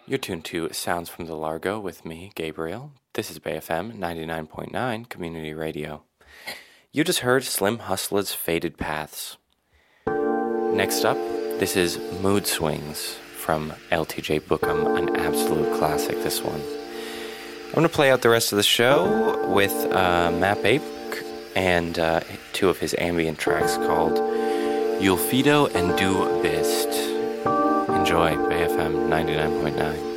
You're tuned to Sounds from the Largo with me, Gabriel. This is Bay FM 99.9 Community Radio. You just heard Slim Hustler's Faded Paths. Next up, this is Mood Swings from LTJ Bookham, an absolute classic, this one. I'm going to play out the rest of the show with Matt Bape and two of his ambient tracks called Yulfido and Du Bist. Enjoy Bay FM 99.9.